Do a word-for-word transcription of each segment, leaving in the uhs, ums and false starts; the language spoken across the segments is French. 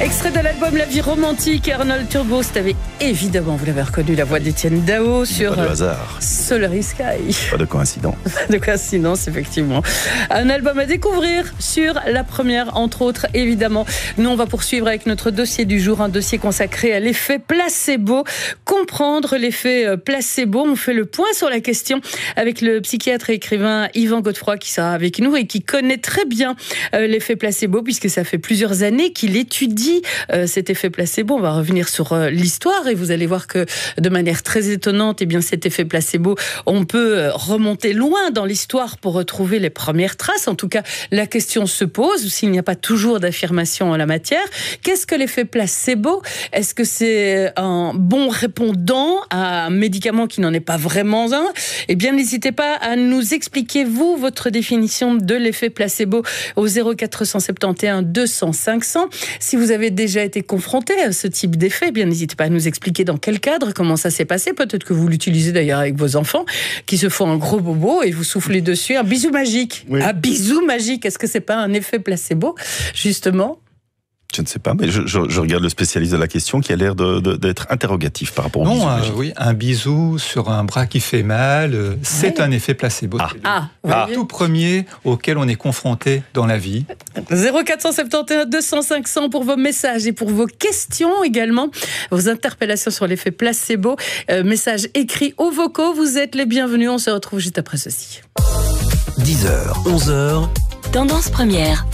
Extrait de l'album La vie romantique, Arnold Turbo. C'était évidemment, vous l'avez reconnu, la voix d'Étienne Dao sur pas de hasard. Solary Sky. Pas de coïncidence. Pas de coïncidence, effectivement. Un album à découvrir sur la première, entre autres, évidemment. Nous, on va poursuivre avec notre dossier du jour, un dossier consacré à l'effet placebo. Comprendre l'effet placebo. On fait le point sur la question avec le psychiatre et écrivain Yvan Godefroy qui sera avec nous et qui connaît très bien l'effet placebo puisque ça fait plusieurs années qu'il étudie Euh, cet effet placebo. On va revenir sur euh, l'histoire et vous allez voir que de manière très étonnante, eh bien, cet effet placebo, on peut euh, remonter loin dans l'histoire pour retrouver les premières traces. En tout cas, la question se pose, s'il n'y a pas toujours d'affirmation en la matière. Qu'est-ce que l'effet placebo ? Est-ce que c'est un bon répondant à un médicament qui n'en est pas vraiment un ? Eh bien, n'hésitez pas à nous expliquer, vous, votre définition de l'effet placebo au zéro quatre cent soixante et onze deux cents cinq cents. Si vous avez déjà été confronté à ce type d'effet, eh bien n'hésitez pas à nous expliquer dans quel cadre, comment ça s'est passé. Peut-être que vous l'utilisez d'ailleurs avec vos enfants qui se font un gros bobo et vous soufflez dessus. Un bisou magique. Oui. Un bisou magique. Est-ce que c'est pas un effet placebo, justement ? Je ne sais pas, mais je, je, je regarde le spécialiste de la question qui a l'air de, de, d'être interrogatif par rapport au non, bisou euh, magique. Oui, un bisou sur un bras qui fait mal, euh, c'est ouais. un effet placebo. Ah, ah ah. Tout premier auquel on est confronté dans la vie. zéro quatre cent soixante et onze deux cents cinq cents pour vos messages et pour vos questions également, vos interpellations sur l'effet placebo, euh, messages écrits ou vocaux, vous êtes les bienvenus. On se retrouve juste après ceci. dix heures, onze heures. Tendance première.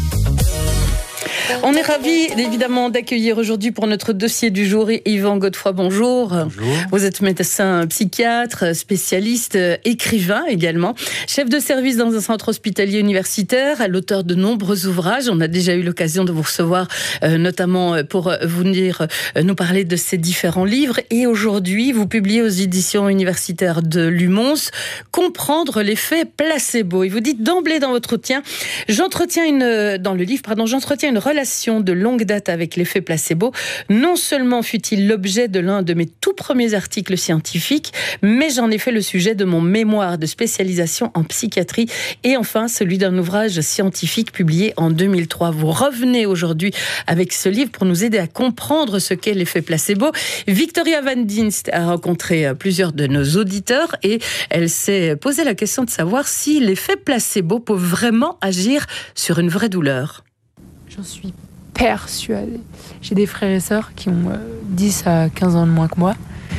On est ravis, évidemment, d'accueillir aujourd'hui pour notre dossier du jour Yvan Godefroy. Bonjour. Bonjour. Vous êtes médecin psychiatre, spécialiste, écrivain également, chef de service dans un centre hospitalier universitaire, l'auteur de nombreux ouvrages. On a déjà eu l'occasion de vous recevoir, euh, notamment pour venir euh, nous parler de ces différents livres. Et aujourd'hui, vous publiez aux éditions universitaires de Lumons Comprendre l'effet placebo. Et vous dites d'emblée dans votre tien, j'entretiens une, dans le livre, pardon, j'entretiens une relation de longue date avec l'effet placebo. Non seulement fut-il l'objet de l'un de mes tout premiers articles scientifiques, mais j'en ai fait le sujet de mon mémoire de spécialisation en psychiatrie et enfin celui d'un ouvrage scientifique publié en deux mille trois. Vous revenez aujourd'hui avec ce livre pour nous aider à comprendre ce qu'est l'effet placebo. Victoria Van Dienst a rencontré plusieurs de nos auditeurs et elle s'est posé la question de savoir si l'effet placebo peut vraiment agir sur une vraie douleur. J'en suis persuadée. J'ai des frères et sœurs qui ont euh, dix à quinze ans de moins que moi.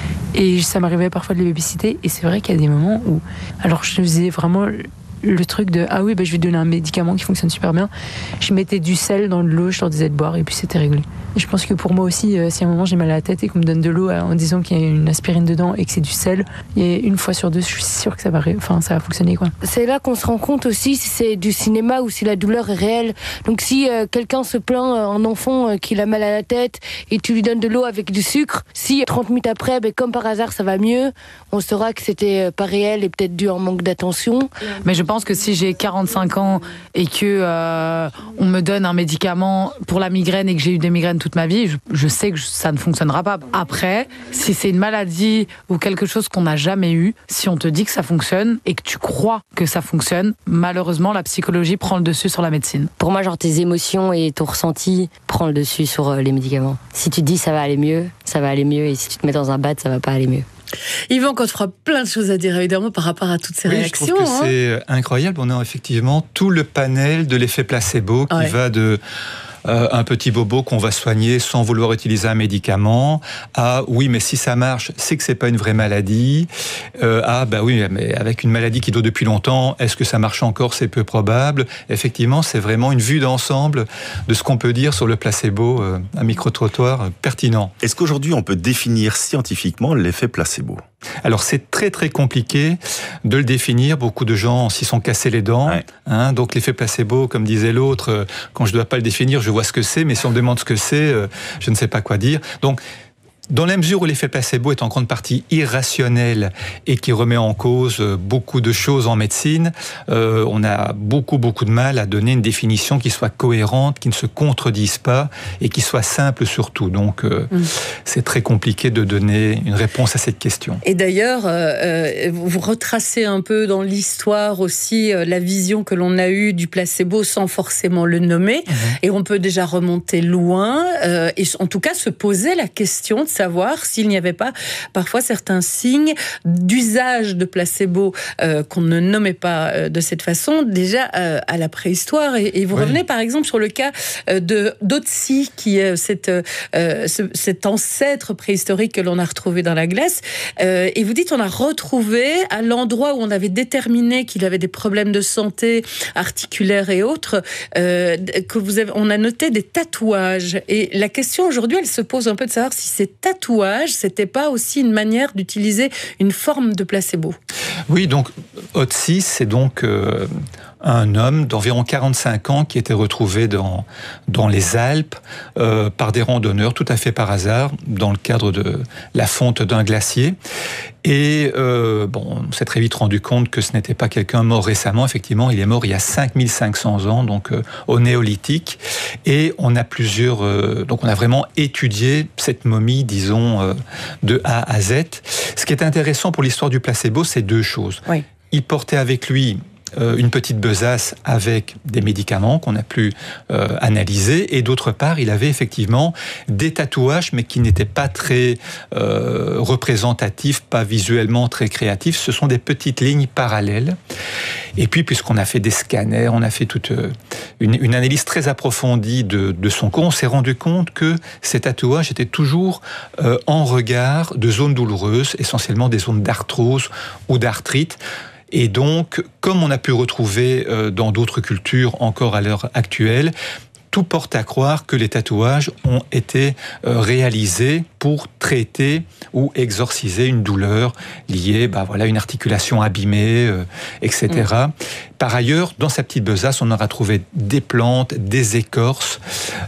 Et ça m'arrivait parfois de les babysitter. Et c'est vrai qu'il y a des moments où... Alors je faisais vraiment le truc de « Ah oui, bah, je vais donner un médicament qui fonctionne super bien ». Je mettais du sel dans de l'eau, je leur disais de boire et puis c'était réglé. Et je pense que pour moi aussi, euh, si à un moment j'ai mal à la tête et qu'on me donne de l'eau euh, en disant qu'il y a une aspirine dedans et que c'est du sel, et une fois sur deux, je suis sûre que ça va, ré... enfin, ça va fonctionner, quoi. C'est là qu'on se rend compte aussi si c'est du cinéma ou si la douleur est réelle. Donc si euh, quelqu'un se plaint, euh, un enfant euh, qu'il a mal à la tête et tu lui donnes de l'eau avec du sucre, si trente minutes après, ben, comme par hasard, ça va mieux, on saura que c'était euh, pas réel et peut-être dû à un manque d'attention. Mais je pense que si j'ai quarante-cinq ans et que euh, on me donne un médicament pour la migraine et que j'ai eu des migraines toute ma vie, je, je sais que ça ne fonctionnera pas. Après, si c'est une maladie ou quelque chose qu'on n'a jamais eu, si on te dit que ça fonctionne et que tu crois que ça fonctionne, malheureusement, la psychologie prend le dessus sur la médecine. Pour moi, genre tes émotions et ton ressenti prend le dessus sur les médicaments. Si tu te dis ça va aller mieux, ça va aller mieux, et si tu te mets dans un bad, ça va pas aller mieux. Yvan Godefroy, plein de choses à dire évidemment par rapport à toutes ces oui, réactions. Je trouve que hein. c'est incroyable. On a effectivement tout le panel de l'effet placebo qui ouais. va de euh, un petit bobo qu'on va soigner sans vouloir utiliser un médicament à oui, mais si ça marche, c'est que c'est pas une vraie maladie. Euh, à bah oui, mais avec une maladie qui dure depuis longtemps, est-ce que ça marche encore ? C'est peu probable. Effectivement, c'est vraiment une vue d'ensemble de ce qu'on peut dire sur le placebo, euh, un micro-trottoir euh, pertinent. Est-ce qu'aujourd'hui on peut définir scientifiquement l'effet placebo ? Alors c'est très très compliqué de le définir, beaucoup de gens s'y sont cassés les dents, ouais. hein, donc l'effet placebo, comme disait l'autre, euh, quand je ne dois pas le définir, je vois ce que c'est, mais si on me demande ce que c'est, euh, je ne sais pas quoi dire. Donc Dans la mesure où l'effet placebo est en grande partie irrationnel et qui remet en cause beaucoup de choses en médecine, euh, on a beaucoup, beaucoup de mal à donner une définition qui soit cohérente, qui ne se contredise pas et qui soit simple surtout. Donc, euh, mmh. c'est très compliqué de donner une réponse à cette question. Et d'ailleurs, euh, vous retracez un peu dans l'histoire aussi euh, la vision que l'on a eue du placebo sans forcément le nommer. Mmh. Et on peut déjà remonter loin euh, et en tout cas se poser la question de savoir s'il n'y avait pas parfois certains signes d'usage de placebo euh, qu'on ne nommait pas euh, de cette façon déjà euh, à la préhistoire. Et, et vous oui. revenez par exemple sur le cas euh, de d'Otzi, qui est cette, euh, ce, cet ancêtre préhistorique que l'on a retrouvé dans la glace. Euh, et vous dites on a retrouvé à l'endroit où on avait déterminé qu'il avait des problèmes de santé articulaires et autres, euh, que vous avez, on a noté des tatouages. Et la question aujourd'hui, elle se pose un peu de savoir si ces tatouages, c'était pas aussi une manière d'utiliser une forme de placebo. Oui, donc Otzi, c'est donc euh, un homme d'environ quarante-cinq ans qui était retrouvé dans, dans les Alpes euh, par des randonneurs, tout à fait par hasard, dans le cadre de la fonte d'un glacier. Et euh, bon, on s'est très vite rendu compte que ce n'était pas quelqu'un mort récemment. Effectivement, il est mort il y a cinq mille cinq cents ans, donc euh, au néolithique. Et on a plusieurs, euh, donc on a vraiment étudié cette momie, disons, euh, de A à Z. Ce qui est intéressant pour l'histoire du placebo, c'est deux choses. Oui. Il portait avec lui une petite besace avec des médicaments qu'on a pu euh, analyser, et d'autre part, il avait effectivement des tatouages, mais qui n'étaient pas très euh, représentatifs, pas visuellement très créatifs. Ce sont des petites lignes parallèles. Et puis, puisqu'on a fait des scanners, on a fait toute une, une analyse très approfondie de, de son corps, on s'est rendu compte que ces tatouages étaient toujours euh, en regard de zones douloureuses, essentiellement des zones d'arthrose ou d'arthrite. Et donc, comme on a pu retrouver dans d'autres cultures encore à l'heure actuelle, tout porte à croire que les tatouages ont été réalisés pour traiter ou exorciser une douleur liée bah voilà, à une articulation abîmée, euh, et cetera. Mmh. Par ailleurs, dans sa petite besace, on aura trouvé des plantes, des écorces,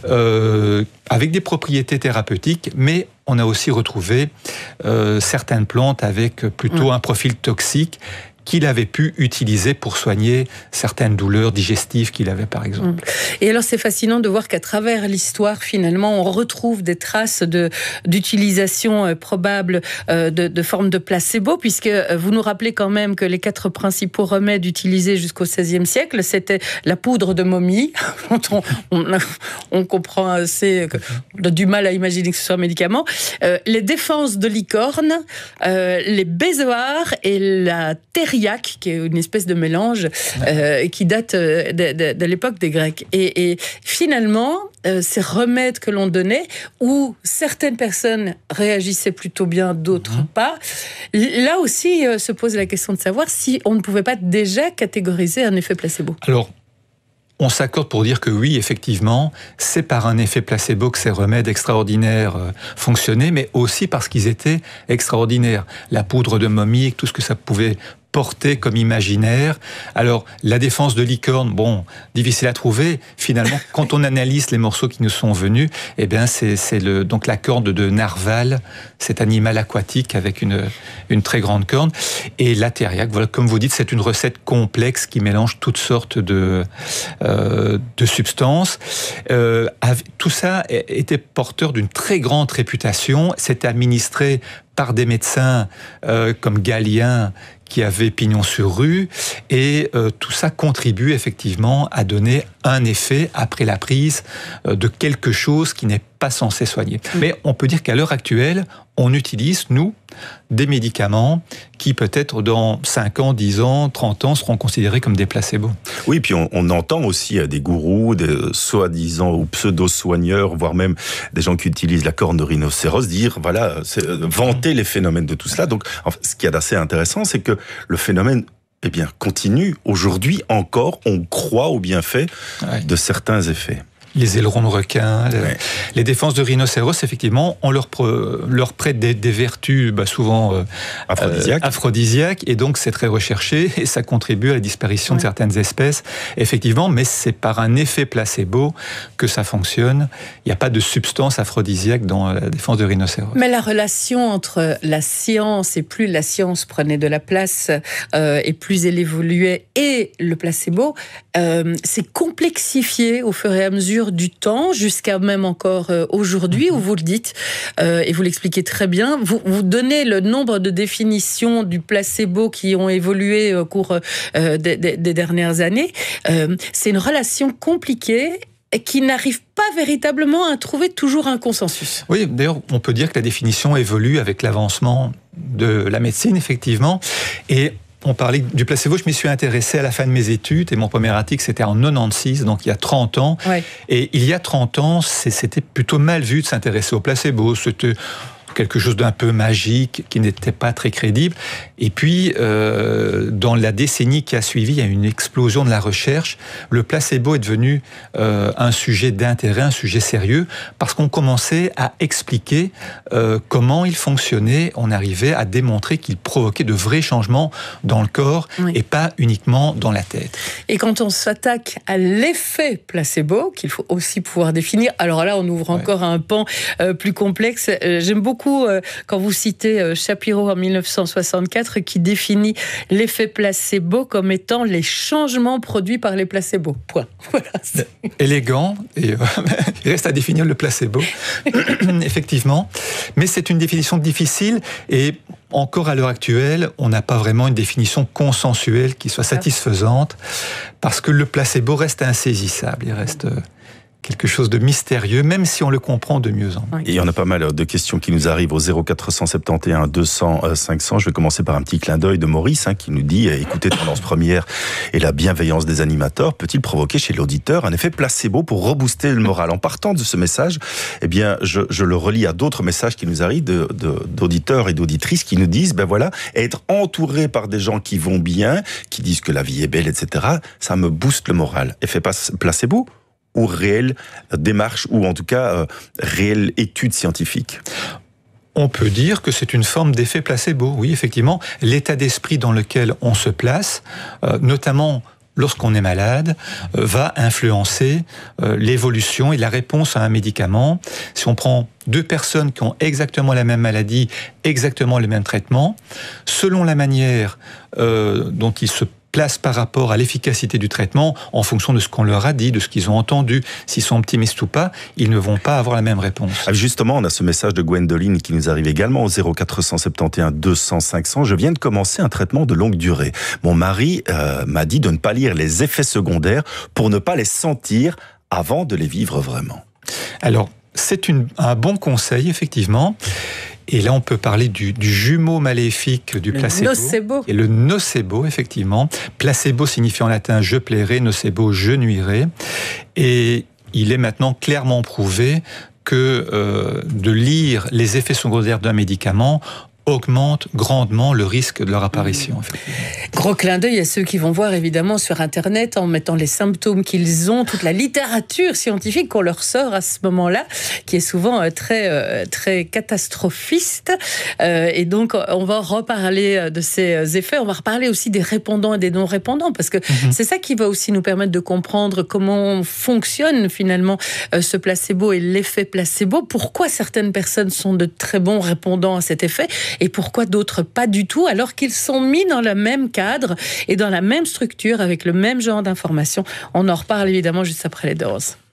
euh, avec des propriétés thérapeutiques, mais on a aussi retrouvé euh, certaines plantes avec plutôt mmh. un profil toxique, qu'il avait pu utiliser pour soigner certaines douleurs digestives qu'il avait, par exemple. Et alors, c'est fascinant de voir qu'à travers l'histoire, finalement, on retrouve des traces de, d'utilisation euh, probable euh, de, de formes de placebo, puisque vous nous rappelez quand même que les quatre principaux remèdes utilisés jusqu'au seizième siècle, c'était la poudre de momie, dont on, on, on comprend assez, on a du mal à imaginer que ce soit un médicament, euh, les défenses de licorne, euh, les bézoars et la thériaque, qui est une espèce de mélange euh, qui date de, de, de l'époque des Grecs. Et, et finalement, euh, ces remèdes que l'on donnait, où certaines personnes réagissaient plutôt bien, d'autres mmh. pas, là aussi euh, se pose la question de savoir si on ne pouvait pas déjà catégoriser un effet placebo. Alors, on s'accorde pour dire que oui, effectivement, c'est par un effet placebo que ces remèdes extraordinaires euh, fonctionnaient, mais aussi parce qu'ils étaient extraordinaires. La poudre de momie, tout ce que ça pouvait porté comme imaginaire. Alors, la défense de licorne, bon, difficile à trouver. Finalement, quand on analyse les morceaux qui nous sont venus, eh bien, c'est, c'est le, donc la corne de narval, cet animal aquatique avec une, une très grande corne. Et la thériaque, voilà, comme vous dites, c'est une recette complexe qui mélange toutes sortes de, euh, de substances. Euh, tout ça était porteur d'une très grande réputation. C'était administré par des médecins euh, comme Galien, qui avait pignon sur rue, et euh, tout ça contribue effectivement à donner un effet après la prise euh, de quelque chose qui n'est pas censé soigner. Mmh. Mais on peut dire qu'à l'heure actuelle, on utilise, nous, des médicaments qui peut-être dans cinq ans, dix ans, trente ans seront considérés comme des placebos. Oui, puis on, on entend aussi des gourous, des soi-disant ou pseudo-soigneurs, voire même des gens qui utilisent la corne de rhinocéros, dire, voilà, c'est, vanter les phénomènes de tout cela. Donc, en fait, ce qu'il y a d'assez intéressant, c'est que le phénomène eh bien, continue. Aujourd'hui encore, on croit aux bienfaits ouais. de certains effets. les ailerons de requin, Ouais. les défenses de rhinocéros, effectivement, on leur, leur prête des, des vertus bah, souvent euh, Aphrodisiaques. Euh, aphrodisiaques, et donc c'est très recherché, et ça contribue à la disparition ouais. de certaines espèces, effectivement, mais c'est par un effet placebo que ça fonctionne. Il n'y a pas de substance aphrodisiaque dans la défense de rhinocéros. Mais la relation entre la science, et plus la science prenait de la place, euh, et plus elle évoluait, et le placebo, euh, c'est complexifié au fur et à mesure du temps, jusqu'à même encore euh, aujourd'hui, où vous le dites, euh, et vous l'expliquez très bien, vous, vous donnez le nombre de définitions du placebo qui ont évolué au cours euh, des, des, des dernières années. Euh, c'est une relation compliquée et qui n'arrive pas véritablement à trouver toujours un consensus. Oui, d'ailleurs, on peut dire que la définition évolue avec l'avancement de la médecine, effectivement, et on parlait du placebo, je m'y suis intéressé à la fin de mes études, et mon premier article, c'était en quatre-vingt-seize, donc il y a trente ans. Ouais. Et il y a trente ans, c'était plutôt mal vu de s'intéresser au placebo. C'était quelque chose d'un peu magique, qui n'était pas très crédible. Et puis, euh, dans la décennie qui a suivi, il y a une explosion de la recherche. Le placebo est devenu euh, un sujet d'intérêt, un sujet sérieux, parce qu'on commençait à expliquer euh, comment il fonctionnait. On arrivait à démontrer qu'il provoquait de vrais changements dans le corps, oui. et pas uniquement dans la tête. Et quand on s'attaque à l'effet placebo, qu'il faut aussi pouvoir définir, alors là, on ouvre encore ouais. un pan euh, plus complexe. Euh, j'aime beaucoup quand vous citez Shapiro en mille neuf cent soixante-quatre qui définit l'effet placebo comme étant les changements produits par les placebos. Point. Voilà. Élégant, et euh, il reste à définir le placebo, effectivement. Mais c'est une définition difficile, et encore à l'heure actuelle, on n'a pas vraiment une définition consensuelle qui soit satisfaisante, parce que le placebo reste insaisissable, il reste quelque chose de mystérieux, même si on le comprend de mieux en mieux. Et il y en a pas mal de questions qui nous arrivent au zéro quatre cent soixante et onze deux cents cinq cents. Je vais commencer par un petit clin d'œil de Maurice, hein, qui nous dit « Écoutez, Tendance Première et la bienveillance des animateurs peut-il provoquer chez l'auditeur un effet placebo pour rebooster le moral ?» En partant de ce message, eh bien, je, je le relie à d'autres messages qui nous arrivent de, de, d'auditeurs et d'auditrices qui nous disent « Ben voilà, être entouré par des gens qui vont bien, qui disent que la vie est belle, et cetera, ça me booste le moral. » Effet placebo ou réelle démarche, ou en tout cas euh, réelle étude scientifique? On peut dire que c'est une forme d'effet placebo, oui, effectivement. L'état d'esprit dans lequel on se place, euh, notamment lorsqu'on est malade, euh, va influencer euh, l'évolution et la réponse à un médicament. Si on prend deux personnes qui ont exactement la même maladie, exactement le même traitement, selon la manière euh, dont ils se place par rapport à l'efficacité du traitement, en fonction de ce qu'on leur a dit, de ce qu'ils ont entendu, s'ils sont optimistes ou pas, ils ne vont pas avoir la même réponse. Justement, on a ce message de Gwendoline qui nous arrive également au zéro quatre cent soixante et onze deux cents cinq cents. Je viens de commencer un traitement de longue durée. Mon mari euh, m'a dit de ne pas lire les effets secondaires pour ne pas les sentir avant de les vivre vraiment. Alors, c'est une, un bon conseil, effectivement. Et là, on peut parler du, du jumeau maléfique du le placebo. Nocebo. Et le nocebo, effectivement. Placebo signifie en latin « je plairai », nocebo « je nuirai ». Et il est maintenant clairement prouvé que euh, de lire les effets secondaires d'un médicament augmente grandement le risque de leur apparition. Gros clin d'œil à ceux qui vont voir évidemment sur Internet en mettant les symptômes qu'ils ont, toute la littérature scientifique qu'on leur sort à ce moment-là, qui est souvent très, très catastrophiste. Et donc, on va reparler de ces effets. On va reparler aussi des répondants et des non-répondants, parce que mm-hmm. c'est ça qui va aussi nous permettre de comprendre comment fonctionne finalement ce placebo et l'effet placebo. Pourquoi certaines personnes sont de très bons répondants à cet effet et pourquoi d'autres pas du tout, alors qu'ils sont mis dans le même cadre et dans la même structure avec le même genre d'informations. On en reparle évidemment juste après les doses.